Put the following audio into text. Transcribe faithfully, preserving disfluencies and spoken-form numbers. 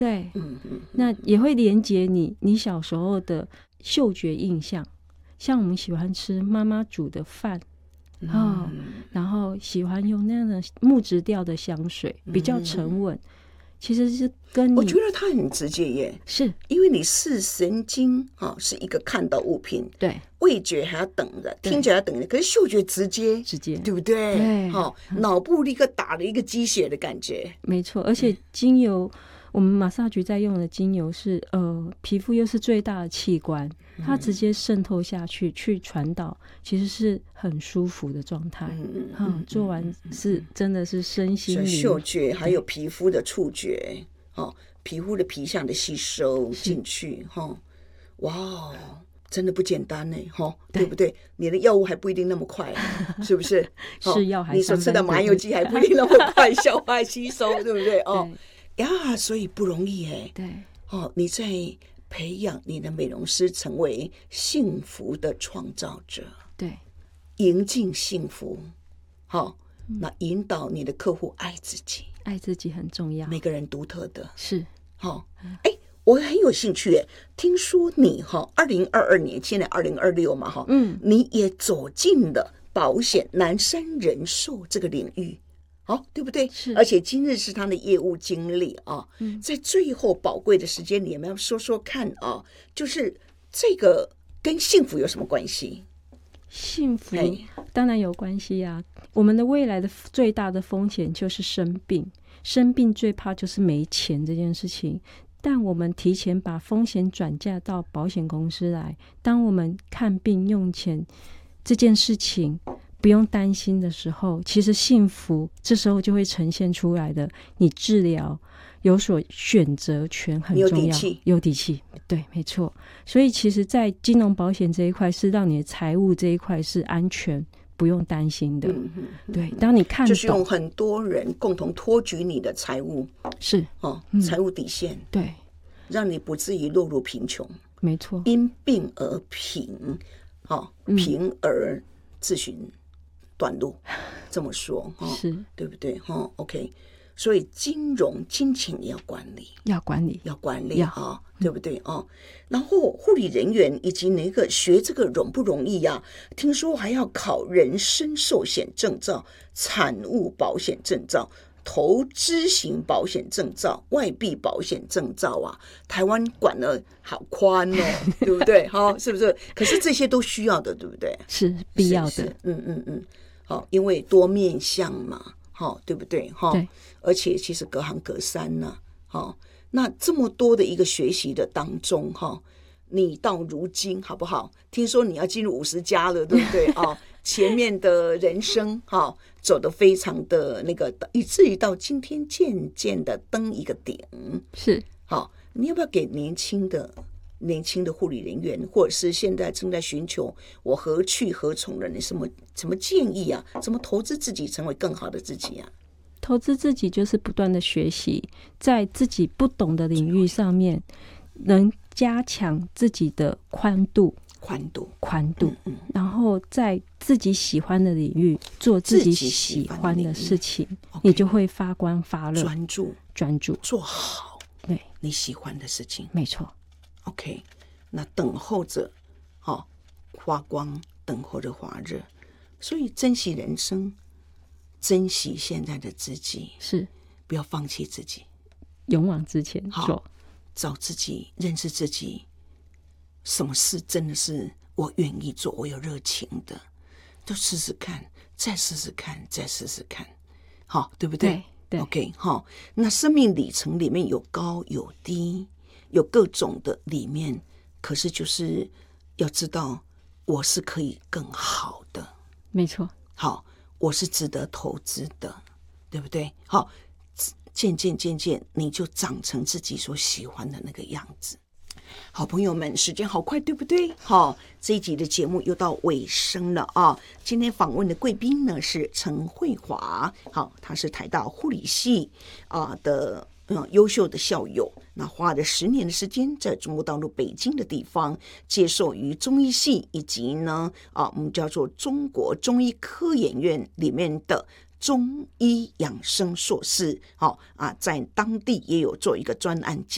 对， 嗯嗯， 那也会连接你你小时候的嗅觉印象，像我们喜欢吃妈妈煮的饭， 嗯哦，然后喜欢用那样的木质调的香水，比较沉稳。嗯、其实是跟你， 我觉得它很直接耶， 是因为你视神经啊是一个看到物品， 对， 味觉还要等着，听觉还要等着，可是嗅觉直接直接， 对不对？ 对， 好、嗯，脑部立刻打了一个鸡血的感觉， 没错。而且精油，嗯、我们马萨菊在用的精油是呃，皮肤又是最大的器官。它直接渗透下去，去传导，其实是很舒服的状态。嗯嗯嗯，做完是真的是身心灵， 嗅觉还有皮肤的触觉，哦，皮肤的皮相的吸收进去，哈、哦，哇哦，真的不简单呢，哈、哦，对不对？你的药物还不一定那么快，是不是？ 是药还你所吃的麻油鸡还不一定那么快消化吸收，对不对？哦呀，所以不容易哎。 对， 哦，你在培养你的美容师成为幸福的创造者， 对， 迎进幸福，好、哦嗯，那引导你的客户爱自己， 爱自己很重要， 每个人独特的， 是， 好、哦，哎，我很有兴趣耶，听说你哈，二零二二年，现在二零二六嘛哈，嗯，你也走进了保险南山人寿这个领域。哦，对不对？ 是， 而且今日是他的业务经理啊，嗯、在最后宝贵的时间里面，要说说看啊，就是这个跟幸福有什么关系？ 幸福当然有关系啊。我们的未来的最大的风险就是生病，生病最怕就是没钱这件事情。但我们提前把风险转嫁到保险公司来，当我们看病用钱这件事情不用担心的时候，其实幸福这时候就会呈现出来的。你治疗有所选择权很重要， 有底气， 有底气，对，没错。所以其实在金融保险这一块是让你的财务这一块是安全不用担心的。嗯嗯、对，当你看懂， 就是用很多人共同托举你的财务， 是哦， 嗯、 财务底线， 对， 让你不至于落入贫穷。 没错， 因病而贫，哦，贫而自寻短路，这么说，哦、 是对不对？哦 OK， 所以金融金钱也要管理， 要管理， 要管理啊、哦，对不对？哦，然后护理人员以及那个学这个容不容易啊？听说还要考人身寿险证照、产物保险证照、投资型保险证照、外币保险证照啊，台湾管了好宽哦，对不对？哈、哦，是不是？可是这些都需要的，对不对？ 是必要的。 是是嗯嗯嗯，好、哦，因为多面向嘛，好、哦，对不对？哈、 哦， 而且其实隔行隔山呐、啊，好、哦，那这么多的一个学习的当中，哈、哦，你到如今好不好？听说你要进入五十加了，对不对？哦，前面的人生哈、哦。走得非常的那个，以至于到今天渐渐的登一个顶。 是， 好，你要不要给年轻的年轻的护理人员，或者是现在正在寻求我何去何从的人，什么什么建议啊？怎么投资自己，成为更好的自己啊？ 投资自己就是不断的学习，在自己不懂的领域上面，能加强自己的宽度。 宽度， 宽度、嗯嗯，然后在自己喜欢的领域做自己喜欢的事情，你就会发光发热， 专注， 专注做好对你喜欢的事情， 没错。 OK， 那等候着，哦，发光，等候着发热，所以珍惜人生，珍惜现在的自己， 是不要放弃自己， 勇往直前， 好，找自己，认识自己。什么事真的是我愿意做，我有热情的，都试试看，再试试看，再试试看，好，对不对？ 对，对 OK， 好。那生命里程里面有高有低，有各种的里面，可是就是要知道，我是可以更好的， 没错。 好，我是值得投资的，对不对？好，渐渐渐渐，你就长成自己所喜欢的那个样子。好朋友们，时间好快，对不对？好，这一集的节目又到尾声了啊！今天访问的贵宾呢是陈慧华，好，她是台大护理系啊的嗯优秀的校友，那花了十年的时间在中国大陆北京的地方接受于中医系以及呢啊我们叫做中国中医科研院里面的中医养生硕士，好啊，在当地也有做一个专案讲。